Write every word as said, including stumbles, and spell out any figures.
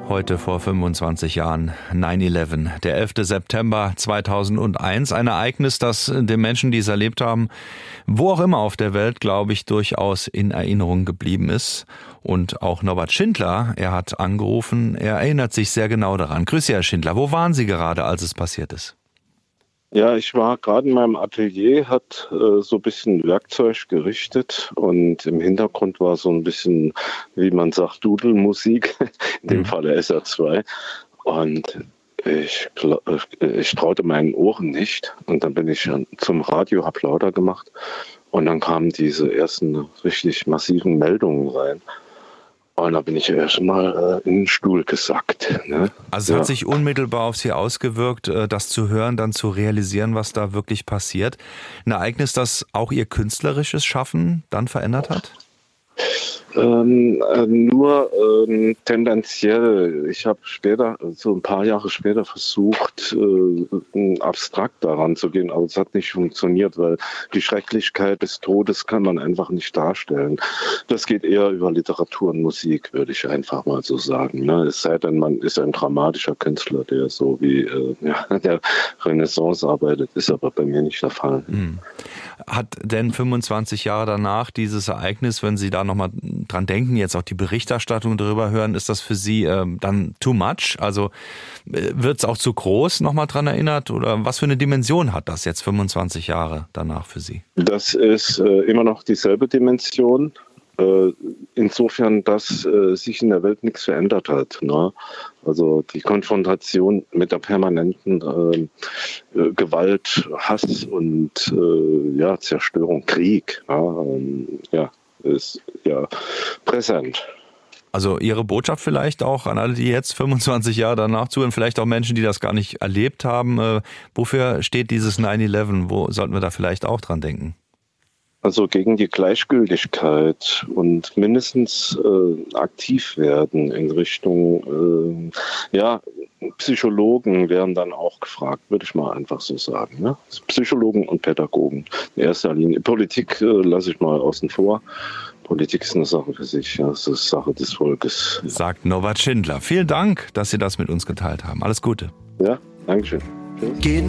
Heute vor fünfundzwanzig Jahren, neun elf, der elfter September zweitausendeins. Ein Ereignis, das den Menschen, die es erlebt haben, wo auch immer auf der Welt, glaube ich, durchaus in Erinnerung geblieben ist. Und auch Norbert Schindler, er hat angerufen, er erinnert sich sehr genau daran. Grüß Sie, Herr Schindler, wo waren Sie gerade, als es passiert ist? Ja, ich war gerade in meinem Atelier, hat äh, so ein bisschen Werkzeug gerichtet und im Hintergrund war so ein bisschen, wie man sagt, Dudelmusik, in dem mhm. Falle S R zwei. Und ich, ich traute meinen Ohren nicht und dann bin ich zum Radio, hab lauter gemacht und dann kamen diese ersten richtig massiven Meldungen rein. Und da bin ich erst mal äh, in den Stuhl gesackt. Ne? Also es ja. hat sich unmittelbar auf Sie ausgewirkt, das zu hören, dann zu realisieren, was da wirklich passiert. Ein Ereignis, das auch Ihr künstlerisches Schaffen dann verändert hat? Ähm, äh, nur ähm, tendenziell. Ich habe später, so ein paar Jahre später versucht, äh, abstrakt daran zu gehen, aber es hat nicht funktioniert, weil die Schrecklichkeit des Todes kann man einfach nicht darstellen. Das geht eher über Literatur und Musik, würde ich einfach mal so sagen. Ne? Es sei denn, man ist ein dramatischer Künstler, der so wie äh, ja, der Renaissance arbeitet, ist aber bei mir nicht der Fall. Mhm. Hat denn fünfundzwanzig Jahre danach dieses Ereignis, wenn Sie da nochmal dran denken, jetzt auch die Berichterstattung darüber hören, ist das für Sie äh, dann too much? Also äh, wird es auch zu groß nochmal dran erinnert? Oder was für eine Dimension hat das jetzt fünfundzwanzig Jahre danach für Sie? Das ist äh, immer noch dieselbe Dimension. Äh, insofern, dass äh, sich in der Welt nichts verändert hat. Ne? Also die Konfrontation mit der permanenten äh, äh, Gewalt, Hass und äh, ja, Zerstörung, Krieg, ja, ähm, ja, ist ja präsent. Also Ihre Botschaft vielleicht auch an alle, die jetzt fünfundzwanzig Jahre danach zuhören, vielleicht auch Menschen, die das gar nicht erlebt haben. Äh, wofür steht dieses neun elf? Wo sollten wir da vielleicht auch dran denken? Also gegen die Gleichgültigkeit und mindestens äh, aktiv werden in Richtung, äh, ja, Psychologen werden dann auch gefragt, würde ich mal einfach so sagen. Ne? Psychologen und Pädagogen in erster Linie. Politik äh, lasse ich mal außen vor. Politik ist eine Sache für sich, ja, das ist Sache des Volkes. Sagt Norbert Schindler. Vielen Dank, dass Sie das mit uns geteilt haben. Alles Gute. Ja, Dankeschön. Tschüss.